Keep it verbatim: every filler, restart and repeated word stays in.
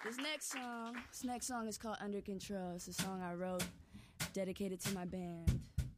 This next song, this next song is called Under Control. It's a song I wrote dedicated to my band.